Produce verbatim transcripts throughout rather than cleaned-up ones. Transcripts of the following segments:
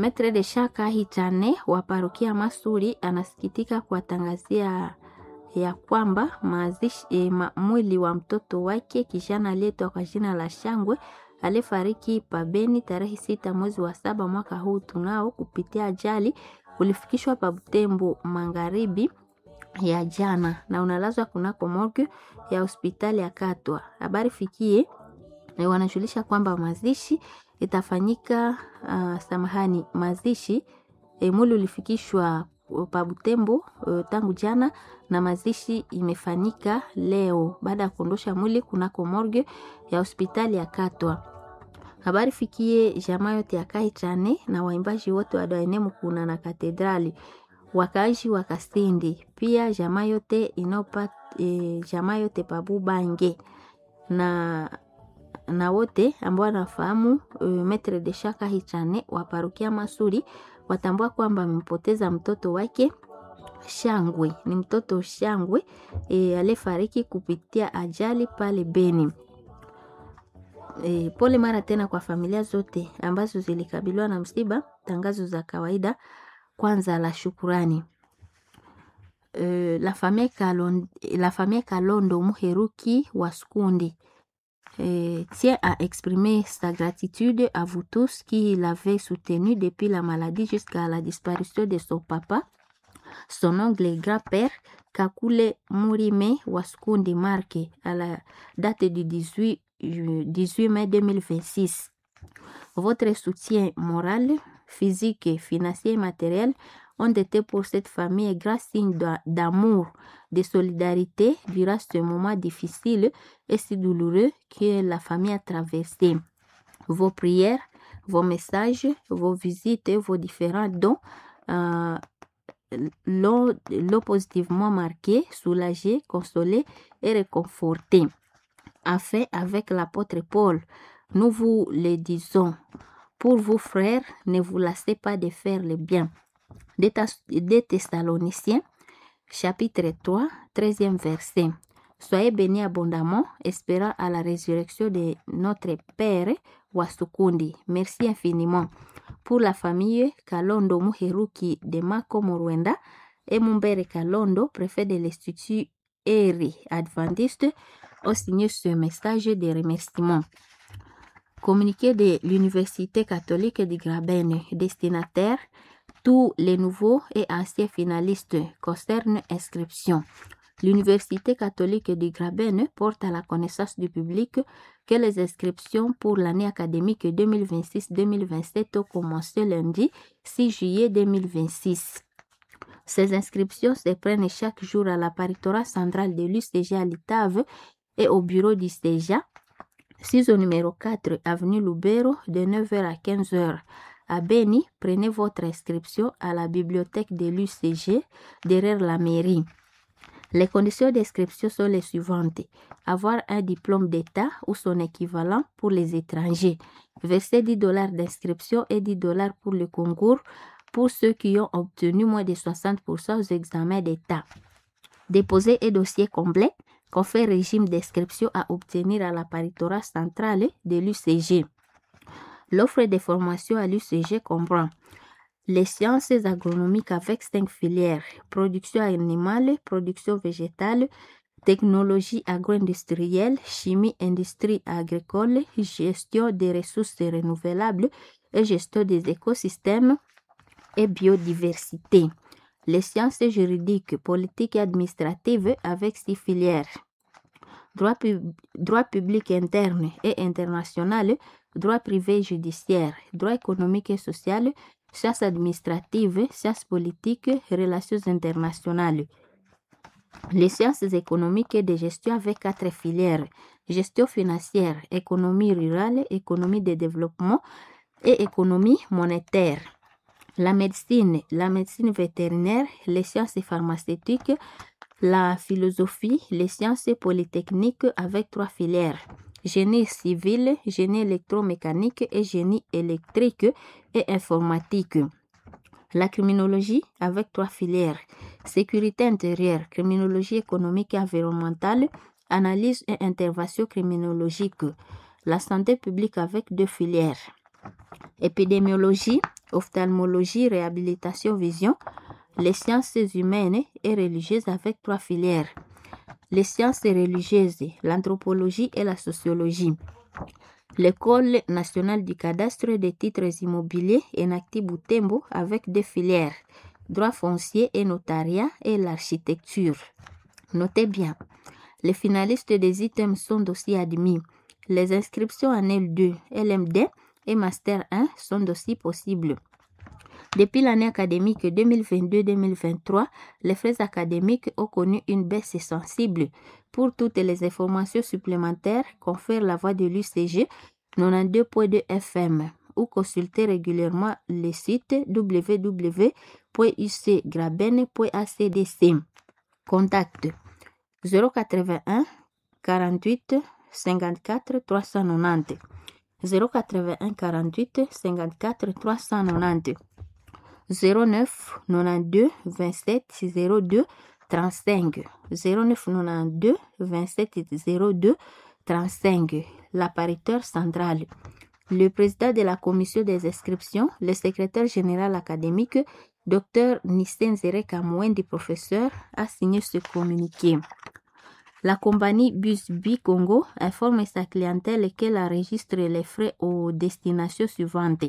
Maître de Shaka Hitane wa parokia Masuri anasikitika kuwatangazia ya kwamba mazishi e, ma, mwili wa mtoto wake kijana aliyeitwa kwa jina la Shangwe alifariki pabeni tarehe sita mwezi wa saba mwaka huu tunao kupitia ajali ulifikishwa pa Butembo magharibi ya jana na unalazwa kunako morgue ya hospitali ya Katwa. Habari fikie e, wanajulisha kwamba mazishi itafanyika uh, samahani mazishi e, mwili ulifikishwa pa Butembo uh, tangu jana na mazishi imefanyika leo baada ya kuondosha mwili kunako morgue ya hospitali ya Katwa. Habari fikie jamaa yote ya Kaitane na waimbaji wote wa Daenemu kuna na katedrali wakaaji wa Kasindi, pia jamaa yote inopata e, jamaa yote pabu bange na na wote ambao wanafahamu uh, Maître de Shaka Hitane wa parokia Masuri watambua kwamba amempoteza mtoto wake Shangwe. Ni mtoto Shangwe e, alifariki kupitia ajali pale Beni. E, pole mara tena kwa familia zote ambazo zilikabiliwa na msiba. Tangazo za kawaida kwanza la shukurani. E, la famille Kalondo, la famille Kalondo Muheruki wa Skundi Euh, tient à exprimer sa gratitude à vous tous qui l'avez soutenu depuis la maladie jusqu'à la disparition de son papa, son oncle et grand-père, Kakule Murime Waskundi Marke, à la date du dix-huit mai deux mille vingt-six. Votre soutien moral, physique, financier et matériel ont été pour cette famille un grand signe d'amour, de solidarité durant ce moment difficile et si douloureux que la famille a traversé. Vos prières, vos messages, vos visites et vos différents dons euh, l'ont, l'ont positivement marqué, soulagé, consolé et réconforté. Enfin, avec l'apôtre Paul, nous vous le disons, pour vous frères, ne vous lassez pas de faire le bien. Des Thessaloniciens, chapitre trois, treizième verset. Soyez bénis abondamment, espérant à la résurrection de notre Père Wasukundi. Merci infiniment. Pour la famille Kalondo Muheruki de Mako Morwenda et Mumbere Kalondo, préfet de l'Institut Eri Adventiste, ont signé ce message de remerciement. Communiqué de l'Université catholique de Graben, destinataire, tous les nouveaux et anciens finalistes concernent inscription. L'Université catholique de Graben porte à la connaissance du public que les inscriptions pour l'année académique deux mille vingt-six deux mille vingt-sept ont commencé lundi six juillet deux mille vingt-six. Ces inscriptions se prennent chaque jour à la paritorat centrale de l'U C G à Litave et au bureau du C E J A, six au numéro quatre, avenue Lubero, de neuf heures à quinze heures. À Beni, prenez votre inscription à la bibliothèque de l'U C G derrière la mairie. Les conditions d'inscription sont les suivantes. Avoir un diplôme d'État ou son équivalent pour les étrangers. Verser dix dollars d'inscription et dix dollars pour le concours pour ceux qui ont obtenu moins de soixante pour cent aux examens d'État. Déposer un dossier complet confère régime d'inscription à obtenir à la paritorat centrale de l'U C G. L'offre de formation à l'U C G comprend les sciences agronomiques avec cinq filières, production animale, production végétale, technologie agro-industrielle, chimie, industrie agricole, gestion des ressources renouvelables et gestion des écosystèmes et biodiversité. Les sciences juridiques, politiques et administratives avec six filières. Droit, pub- droit public interne et international, droit privé et judiciaire, droit économique et social, sciences administratives, sciences politiques, relations internationales. Les sciences économiques et de gestion avec quatre filières. Gestion financière, économie rurale, économie de développement et économie monétaire. La médecine, la médecine vétérinaire, les sciences pharmaceutiques, la philosophie, les sciences polytechniques avec trois filières. Génie civil, génie électromécanique et génie électrique et informatique. La criminologie avec trois filières. Sécurité intérieure, criminologie économique et environnementale, analyse et intervention criminologique. La santé publique avec deux filières. Épidémiologie, ophtalmologie, réhabilitation, vision, les sciences humaines et religieuses avec trois filières. Les sciences religieuses, l'anthropologie et la sociologie. L'École nationale du cadastre des titres immobiliers Enacti Butembo avec deux filières, droit foncier et notariat et l'architecture. Notez bien, les finalistes des items sont aussi admis. Les inscriptions en L deux, L M D et Master un sont aussi possibles. Depuis l'année académique deux mille vingt-deux deux mille vingt-trois, les frais académiques ont connu une baisse sensible. Pour toutes les informations supplémentaires, confère la voix de l'U C G quatre-vingt-douze point deux F M ou consultez régulièrement le site w w w point u c graben point a c d c. Contact zéro quatre-vingt-un quarante-huit cinquante-quatre trois cent quatre-vingt-dix zéro quatre-vingt-un quarante-huit cinquante-quatre trois cent quatre-vingt-dix zéro neuf quatre-vingt-douze vingt-sept zéro deux trente-cinq zéro neuf quatre-vingt-douze vingt-sept zéro deux trente-cinq. L'appariteur central. Le président de la commission des inscriptions, le secrétaire général académique, Dr Nissen Zere Kamouendi, professeur, a signé ce communiqué. La compagnie Bus Bi Congo informe sa clientèle qu'elle enregistre les frais aux destinations suivantes.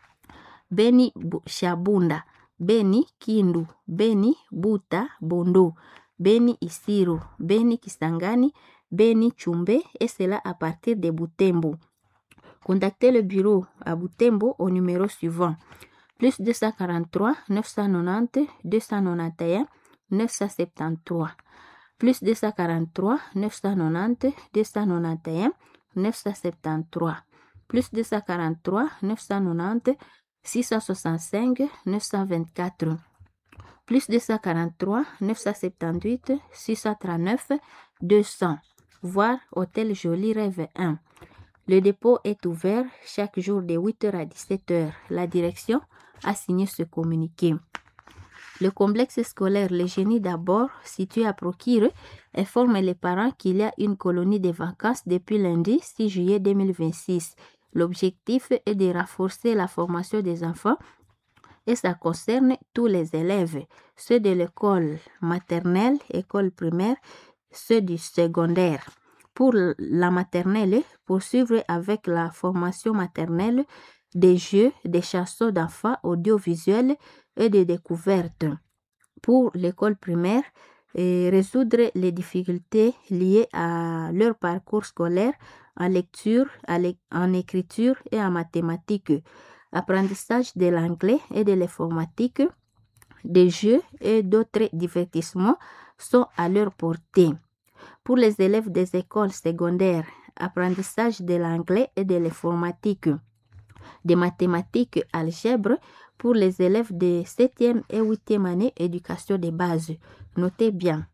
Beni Shabunda, Beni Kindu, Beni Buta Bondo, Beni Isiro, Beni Kisangani, Beni Chumbe et cela à partir de Butembo. Contactez le bureau à Butembo au numéro suivant plus deux cent quarante-trois neuf cent quatre-vingt-dix deux cent quatre-vingt-onze neuf cent soixante-treize plus deux cent quarante-trois neuf cent quatre-vingt-dix deux cent quatre-vingt-onze neuf cent soixante-treize plus deux cent quarante-trois neuf cent quatre-vingt-dix six cent soixante-cinq neuf cent vingt-quatre plus deux cent quarante-trois neuf cent soixante-dix-huit six cent trente-neuf deux cents. Voir Hôtel Joli Rêve un. Le dépôt est ouvert chaque jour de huit heures à dix-sept heures. La direction a signé ce communiqué. Le complexe scolaire Le Génie d'abord, situé à Prokire, informe les parents qu'il y a une colonie de vacances depuis lundi six juillet deux mille vingt-six. L'objectif est de renforcer la formation des enfants et ça concerne tous les élèves, ceux de l'école maternelle, école primaire, ceux du secondaire. Pour la maternelle, poursuivre avec la formation maternelle des jeux, des chansons d'enfants audiovisuels et des découvertes. Pour l'école primaire, et résoudre les difficultés liées à leur parcours scolaire en lecture, en écriture et en mathématiques. Apprentissage de l'anglais et de l'informatique, des jeux et d'autres divertissements sont à leur portée. Pour les élèves des écoles secondaires, apprentissage de l'anglais et de l'informatique, des mathématiques, algèbre pour les élèves de septième et huitième année éducation de base. Notez bien.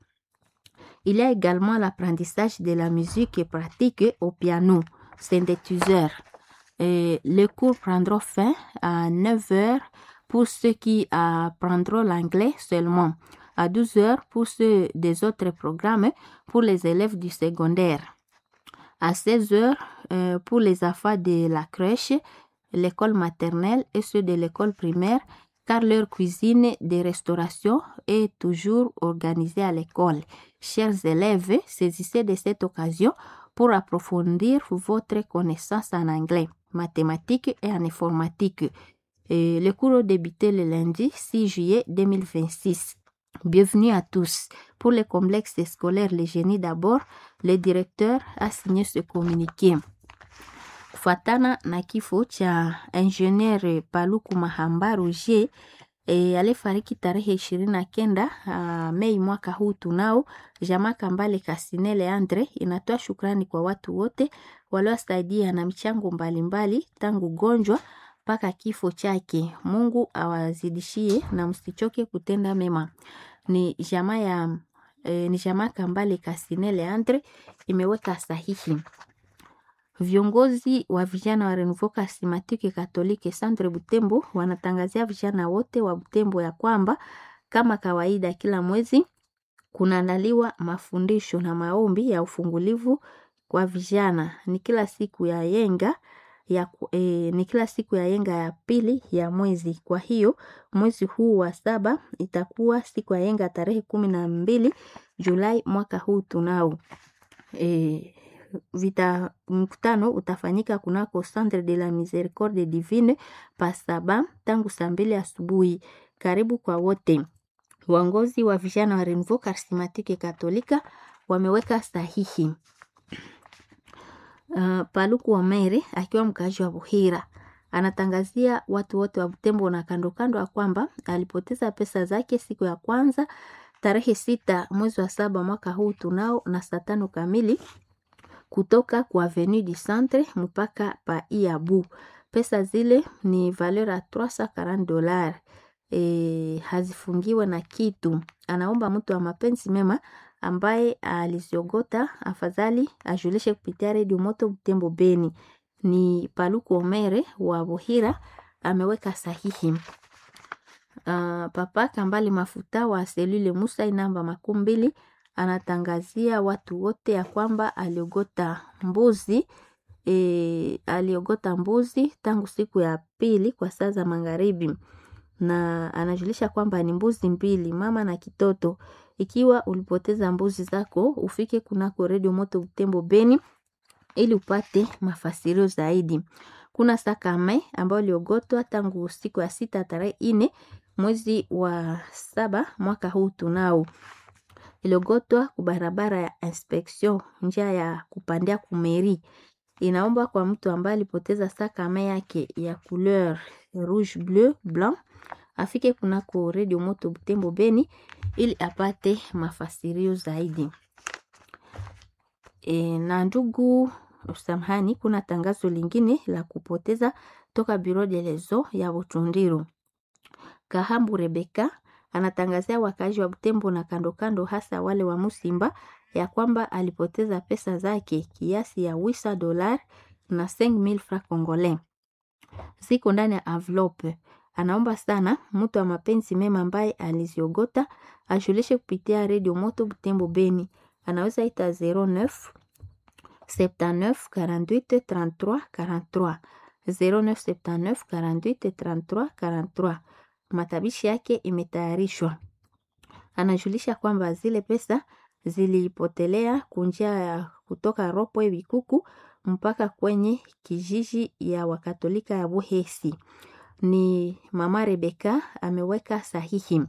Il y a également l'apprentissage de la musique pratique au piano, synthétiseur. Et les cours prendront fin à neuf heures pour ceux qui apprendront l'anglais seulement, à douze heures pour ceux des autres programmes pour les élèves du secondaire, à seize heures euh, pour les enfants de la crèche, l'école maternelle et ceux de l'école primaire, car leur cuisine de restauration est toujours organisée à l'école. Chers élèves, saisissez de cette occasion pour approfondir votre connaissance en anglais, mathématiques et en informatique. Et le cours a débuté le lundi six juillet deux mille vingt-six. Bienvenue à tous. Pour le complexe scolaire Le Génie d'abord, le directeur a signé ce communiqué. Kufuatana na kifo cha ingenier Paluku Mahamba Roger e, alifariki tarehe ishirini na kenda uh, Mei mwaka huu tunao, jamaa Kambale Kasinele Andre inatoa shukrani kwa watu wote waliosaidia na michango mbalimbali tangu gonjwa mpaka kifo chake. Mungu awazidishie na msichoke kutenda mema. Ni jamaa ya e, ni jamaa Kambale Kasinele Andre imeweka sahihi. Viongozi wa vijana wa Renouveau Charismatique Catholique Centre Butembo wanatangazia vijana wote wa Butembo ya kwamba kama kawaida kila mwezi kunaandaliwa mafundisho na maombi ya ufungulivu kwa vijana. Ni kila siku ya yenga ya e, ni kila siku ya yenga ya pili ya mwezi. Kwa hiyo mwezi huu wa saba itakuwa siku ya yenga tarehe kumi na mbili Julai mwaka huu tunao. E, vita mkutano utafanyika kunako Centre de la Miséricorde Divine pasaba tangu saa mbili asubuhi. Karibu kwa wote. Uongozi wa vijana wa Renouveau Charismatique Katolika wameweka sahihi. Uh, Paluku wa Mere akiwa mkaaji wa Buhira anatangazia watu wote wa Butembo na kando kando ya kwamba alipoteza pesa zake siku ya kwanza tarehe sita mwezi wa saba mwaka huu tunao na saa tano kamili kutoka kwa Avenue du Centre mpaka pa Iabu. Pesa zile ni valeur ya trois cent quarante dollars. E, hazifungiwe na kitu. Anaomba mtu wa mapenzi mema ambaye aliziogota afadhali ajulishe kupitia Radio Moto Butembo Beni. Ni Paluku Omere wa Buhira ameweka sahihi. Uh, Papa Kambali Mafuta wa Selule Musa inamba makumi mbili anatangazia watu wote ya kwamba aliogota mbuzi e, aliogota mbuzi tangu siku ya pili kwa saa za magharibi, na anajulisha kwamba ni mbuzi mbili, mama na kitoto. Ikiwa ulipoteza mbuzi zako, ufike kunako Radio Moto Butembo Beni ili upate mafasirio zaidi. Kuna sakame ambayo liogotwa tangu siku ya sita tarehe ine mwezi wa saba mwaka huu tunao. Iliogotwa kubarabara ya inspection, njia ya kupandia kumeri. Inaomba kwa mtu ambaye alipoteza sakame yake ya couleur rouge bleu blanc afike kunako Radio Moto Butembo Beni ili apate mafasirio zaidi. E, na ndugu samahani, kuna tangazo lingine la kupoteza toka Bureau de Lezo ya Butundiru. Kahambu Rebeka anatangazia wakazi wa Butembo na kando kando, hasa wale wa Musimba, ya kwamba alipoteza pesa zake kiasi ya wisa dolar na cinq mille francs congolais. Ziko ndani ya envelope. Anaomba sana mtu wa mapenzi mema ambaye aliziogota ajulishe kupitia Radio Moto Butembo Beni. Anaweza ita zero neuf sept-neuf quarante-huit trente-trois quarante-trois zero neuf sept-neuf quarante-huit trente-trois quarante-trois. Matabishi yake imetayarishwa. Anajulisha kwamba zile pesa zilipotelea kunjia ya kutoka Ropo Bikuku mpaka kwenye kijiji ya Wakatolika ya Buhesi. Ni mama Rebeka ameweka sahihi.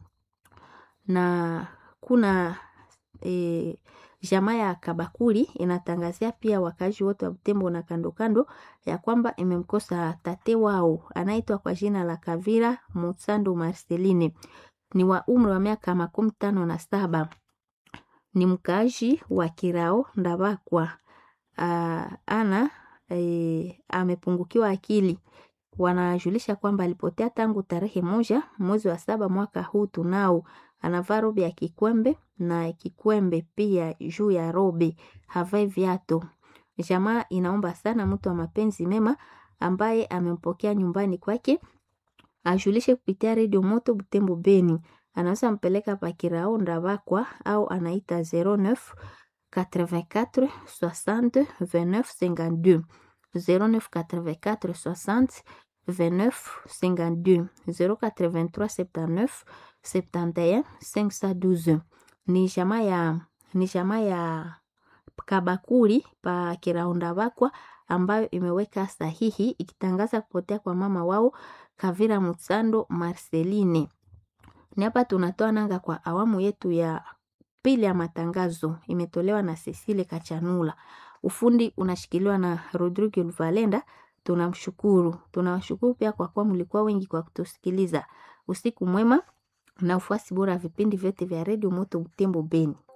Na kuna e, jamaa ya Kabakuri inatangazia pia wakazi wote wa Butembo na kando kando ya kwamba imemkosa tate wao anaitwa kwa jina la Kavira Mutsando Marceline. Ni wa umri wa miaka makumi tano na saba. Ni mkazi wa Kirao Ndabakwa. Uh, ana e, amepungukiwa akili. Wanajulisha kwamba alipotea tangu tarehe moja mwezi wa saba mwaka huu tunao. Anavaa robe ya kikwembe na kikwembe pia juu ya robe, havai viatu. Jamaa inaomba sana mtu wa mapenzi mema ambaye amempokea nyumbani kwake ajulishe kupitia Radio Moto Butembo Beni. Anaweza mpeleka pa Kirao Ndabakwa au anaita zero neuf quatre-vingt-quatre soixante vingt-neuf cinquante-deux zero neuf quatre-vingt-quatre soixante vingt-neuf cinquante-deux zero quatre-vingt-trois soixante-neuf soixante-et-un cinq cent douze. Ni jamaa ya ni jamaa ya Kabakuri pa Kirao Ndabakwa ambayo imeweka sahihi ikitangaza kupotea kwa mama wao Kavira Mutsando Marceline. Ni hapa tunatoa nanga kwa awamu yetu ya pili ya matangazo, imetolewa na Cecile Kachanula. Ufundi unashikiliwa na Rodrigo Luvalenda. Tunamshukuru. Tunawashukuru pia kwa kuwa mlikuwa wengi kwa kutusikiliza. Usiku mwema na ufuasi bora vipindi vyote vya Radio Moto Butembo Beni.